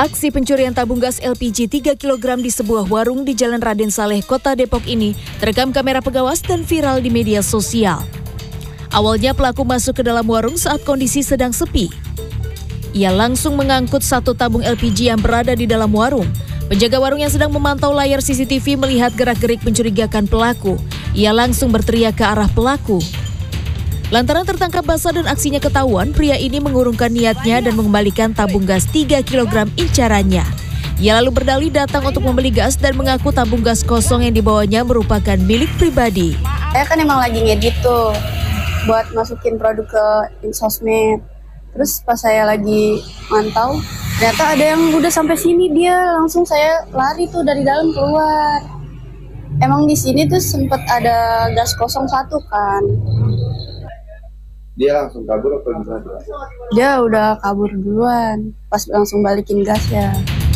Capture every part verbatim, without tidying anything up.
Aksi pencurian tabung gas L P G tiga kilogram di sebuah warung di Jalan Raden Saleh, Kota Depok ini terekam kamera pengawas dan viral di media sosial. Awalnya pelaku masuk ke dalam warung saat kondisi sedang sepi. Ia langsung mengangkut satu tabung L P G yang berada di dalam warung. Penjaga warung yang sedang memantau layar C C T V melihat gerak-gerik mencurigakan pelaku. Ia langsung berteriak ke arah pelaku. Lantaran tertangkap basah dan aksinya ketahuan, pria ini mengurungkan niatnya dan mengembalikan tabung gas tiga kilogram incarannya. Ia lalu berdalih datang untuk membeli gas dan mengaku tabung gas kosong yang dibawanya merupakan milik pribadi. Saya kan emang lagi ngedit tuh buat masukin produk ke sosmed. Terus pas saya lagi mantau, ternyata ada yang udah sampai sini, dia langsung saya lari tuh dari dalam keluar. Emang di sini tuh sempet ada gas kosong satu kan. Dia langsung kabur atau gimana? Dia udah kabur duluan, pas langsung balikin gasnya.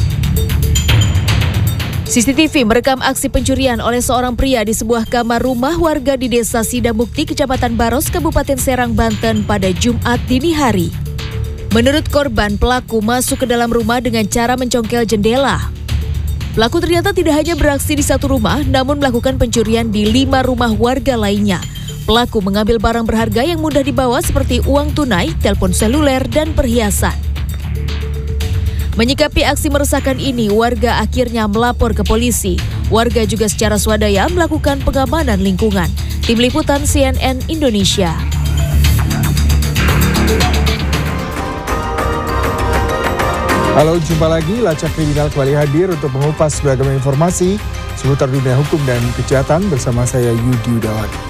C C T V merekam aksi pencurian oleh seorang pria di sebuah kamar rumah warga di Desa Sidamukti, Kecamatan Baros, Kabupaten Serang, Banten pada Jumat dini hari. Menurut korban, pelaku masuk ke dalam rumah dengan cara mencongkel jendela. Pelaku ternyata tidak hanya beraksi di satu rumah, namun melakukan pencurian di lima rumah warga lainnya. Pelaku mengambil barang berharga yang mudah dibawa seperti uang tunai, telepon seluler, dan perhiasan. Menyikapi aksi meresahkan ini, warga akhirnya melapor ke polisi. Warga juga secara swadaya melakukan pengamanan lingkungan. Tim Liputan C N N Indonesia. Halo, jumpa lagi. Lacak Kriminal kembali hadir untuk mengupas beragam informasi seputar dunia hukum dan kejahatan bersama saya Yudi Udawat.